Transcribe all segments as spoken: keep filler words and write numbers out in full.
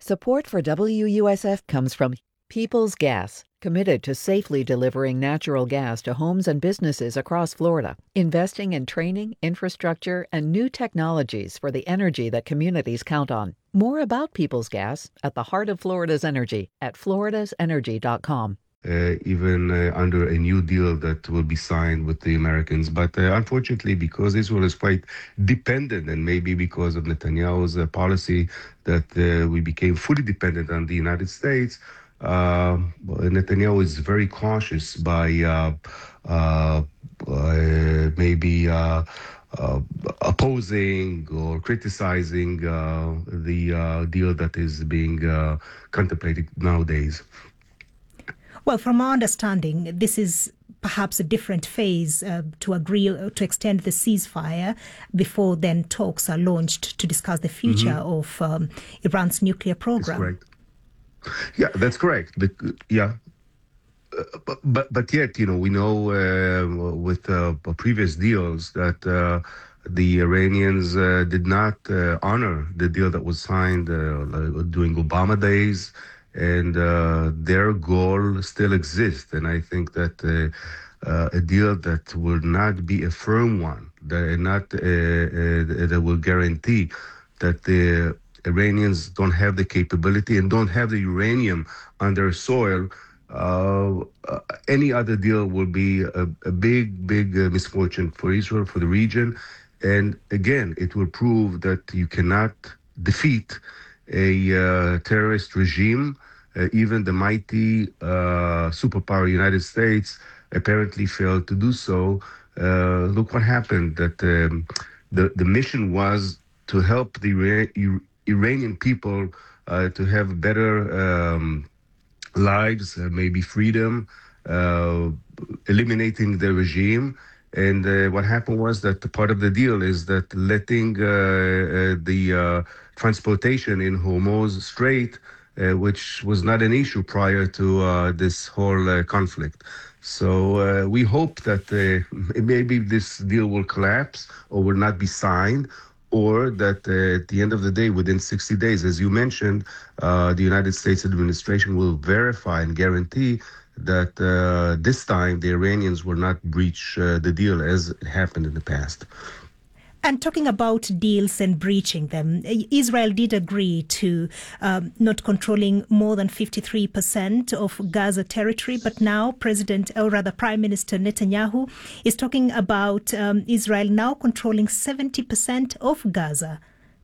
Support for W U S F comes from Peoples Gas, committed to safely delivering natural gas to homes and businesses across Florida, investing in training, infrastructure, and new technologies for the energy that communities count on. More about Peoples Gas at the heart of Florida's energy at floridas energy dot com. Uh, even uh, under a new deal that will be signed with the Americans. But uh, unfortunately, because Israel is quite dependent, and maybe because of Netanyahu's uh, policy that uh, we became fully dependent on the United States, uh, Netanyahu is very cautious by uh, uh, uh, maybe uh, uh, opposing or criticizing uh, the uh, deal that is being uh, contemplated nowadays. Well, from our understanding, this is perhaps a different phase uh, to agree to extend the ceasefire before then talks are launched to discuss the future mm-hmm. of um, Iran's nuclear program. That's correct. Yeah, that's correct. The, yeah. Uh, but, but but yet, you know, we know uh, with uh, previous deals that uh, the Iranians uh, did not uh, honor the deal that was signed uh, during Obama days. And uh, their goal still exists. And I think that uh, uh, a deal that will not be a firm one, that not uh, uh, that will guarantee that the Iranians don't have the capability and don't have the uranium on their soil, uh, uh, any other deal will be a, a big, big uh, misfortune for Israel, for the region. And again, it will prove that you cannot defeat a uh, terrorist regime. Uh, even the mighty uh, superpower United States apparently failed to do so. Uh, look what happened. That um, the the mission was to help the Ira- Iranian people uh, to have better um, lives, uh, maybe freedom, uh, eliminating the regime. And uh, what happened was that the part of the deal is that letting uh, uh, the uh, transportation in Hormuz Strait, uh, which was not an issue prior to uh, this whole uh, conflict. So uh, we hope that uh, maybe this deal will collapse or will not be signed, or that uh, at the end of the day, within sixty days, as you mentioned, uh, the United States administration will verify and guarantee that uh, this time the Iranians will not breach uh, the deal as it happened in the past. And talking about deals and breaching them, Israel did agree to um, not controlling more than fifty-three percent of Gaza territory. But now President, or rather Prime Minister Netanyahu, is talking about um, Israel now controlling seventy percent of Gaza.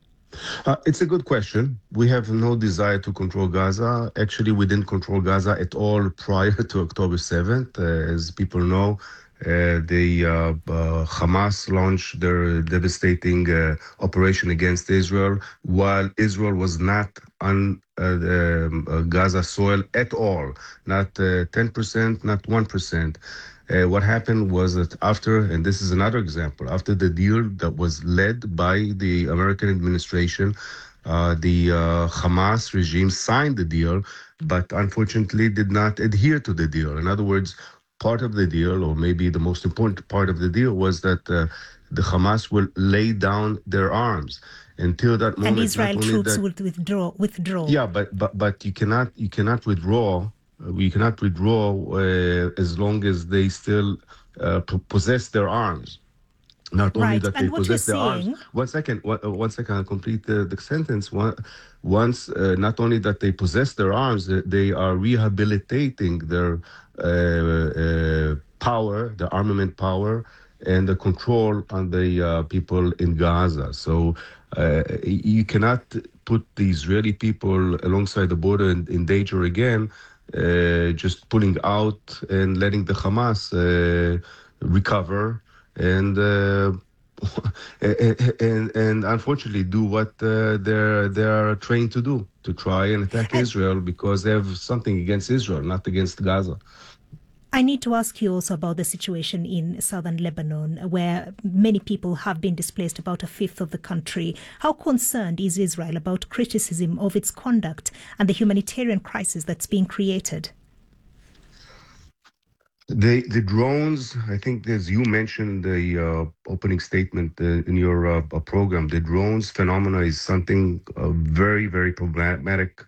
Uh, it's a good question. We have no desire to control Gaza. Actually, we didn't control Gaza at all prior to October seventh. Uh, as people know, uh, the uh, uh, Hamas launched their devastating uh, operation against Israel while Israel was not on uh, the, uh, Gaza soil at all. Not uh, ten percent, not one percent. Uh, what happened was that after, and this is another example, after the deal that was led by the American administration, uh, the uh, Hamas regime signed the deal, but unfortunately did not adhere to the deal. In other words, part of the deal, or maybe the most important part of the deal, was that uh, the Hamas will lay down their arms. Until that moment, and Israel not only troops that, would withdraw. Withdraw. Yeah, but but but you cannot you cannot withdraw. We cannot withdraw uh, as long as they still uh, p- possess their arms. Not only Right. that And they what possess you're their saying... arms. One second, one, uh, one second, I'll complete the, the sentence. One, once, uh, not only that they possess their arms, uh, they are rehabilitating their uh, uh, power, the armament power, and the control on the uh, people in Gaza. So uh, you cannot put the Israeli people alongside the border in, in danger again, uh, just pulling out and letting the Hamas uh, recover and, uh, and and unfortunately do what uh, they're they're trained to do, to try and attack And Israel because they have something against Israel, not against Gaza. I need to ask you also about the situation in southern Lebanon, where many people have been displaced, about a fifth of the country. How concerned is Israel about criticism of its conduct and the humanitarian crisis that's being created? The the drones, I think, as you mentioned the uh, opening statement uh, in your uh, program, the drones phenomena is something uh, very, very problematic